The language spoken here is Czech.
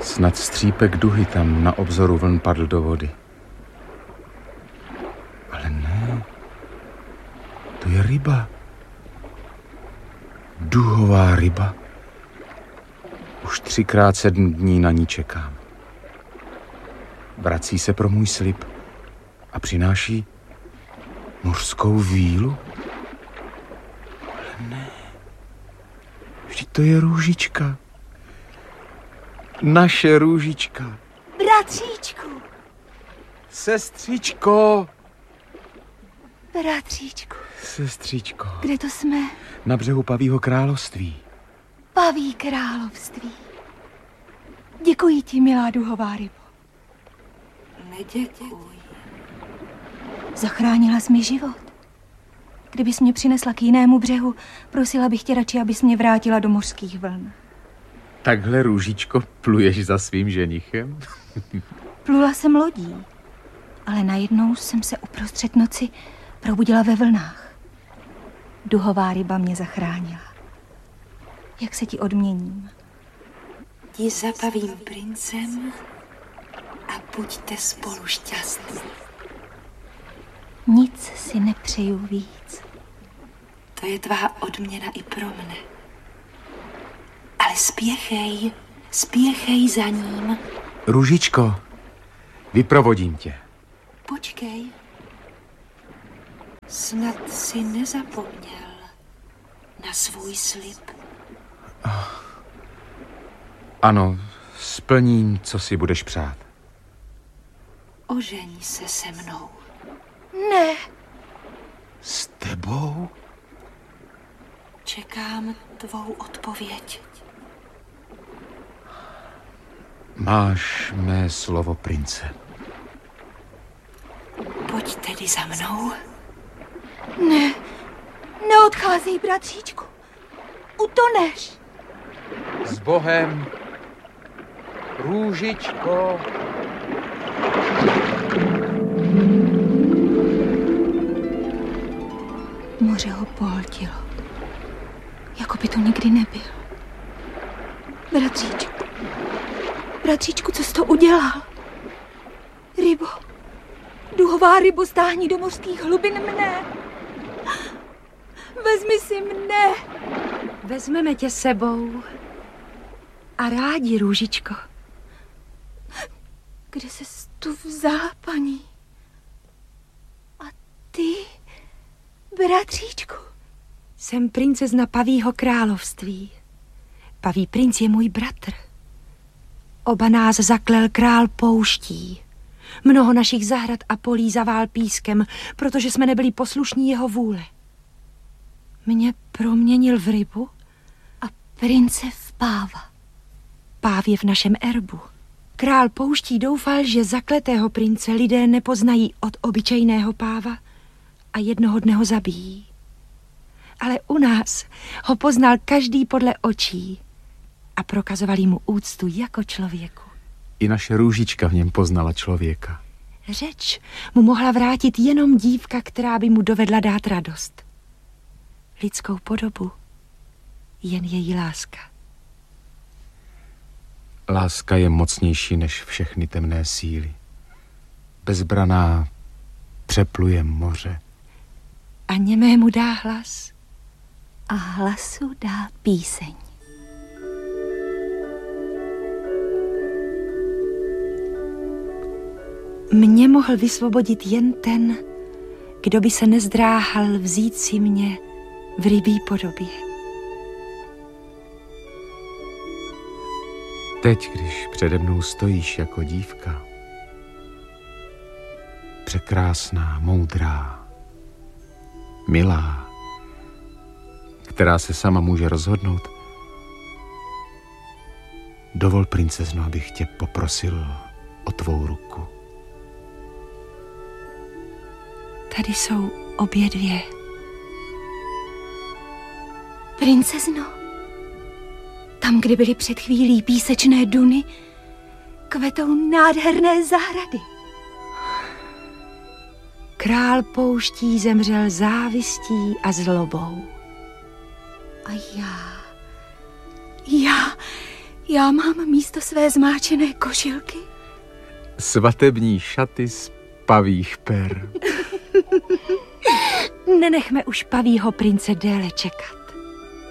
Snad střípek duhy tam na obzoru vln padl do vody. Ale ne, to je ryba. Duhová ryba. Už 3x 7 dní na ní čekám. Vrací se pro můj slib a přináší mořskou vílu. Ale ne, vždyť to je Růžička. Naše Růžička. Bratříčku. Sestřičko. Bratříčku. Sestřičko. Kde to jsme? Na břehu Pavího království. Paví království. Děkuji ti, milá duhová rybo. Neděkuj. Zachránila jsi mi život. Kdybys mě přinesla k jinému břehu, prosila bych tě radši, abys mě vrátila do mořských vln. Takhle, Růžičko, pluješ za svým ženichem? Plula jsem lodí, ale najednou jsem se uprostřed noci probudila ve vlnách. Duhová ryba mě zachránila. Jak se ti odměním? Ti zapavím princem a buďte spolu šťastní. Nic si nepřeju víc. To je tvá odměna i pro mne. Ale spěchej za ním. Růžičko, vyprovodím tě. Počkej. Snad si nezapomněl na svůj slib. Ano, splním, co si budeš přát. Ožeň se se mnou. Ne. S tebou? Čekám tvou odpověď. Máš mé slovo, prince. Pojď tedy za mnou. Ne, neodcházej, bratříčku. Utoneš. S Bohem, Růžičko. Moře ho pohltilo, jako by tu nikdy nebyl. Bratříčku, co jsi to udělal? Rybo, duhová rybo, stáhni do mořských hlubin mne. Vezmi si mne. Vezmeme tě sebou. A rádi, Růžičko. Kde ses tu vzala, paní? A ty, bratříčku? Jsem princezna Pavího království. Paví princ je můj bratr. Oba nás zaklel král pouští. Mnoho našich zahrad a polí zavál pískem, protože jsme nebyli poslušní jeho vůle. Mě proměnil v rybu a prince v páva. Páv je v našem erbu. Král pouští doufal, že zakletého prince lidé nepoznají od obyčejného páva a jednoho dne ho zabijí. Ale u nás ho poznal každý podle očí a prokazovali mu úctu jako člověku. I naše Růžička v něm poznala člověka. Řeč mu mohla vrátit jenom dívka, která by mu dovedla dát radost. Lidskou podobu jen její láska. Láska je mocnější než všechny temné síly. Bezbraná přepluje moře. A němému dá hlas. A hlasu dá píseň. Mě mohl vysvobodit jen ten, kdo by se nezdráhal vzít si mě v rybí podobě. Teď, když přede mnou stojíš jako dívka, překrásná, moudrá, milá, která se sama může rozhodnout, dovol, princezno, abych tě poprosil o tvou ruku. Tady jsou obě dvě. Princezno, tam, kde byly před chvílí písečné duny, kvetou nádherné zahrady. Král pouští zemřel závistí a zlobou. A Já mám místo své zmáčené košilky svatební šaty z pavích per. Nenechme už pavýho prince déle čekat.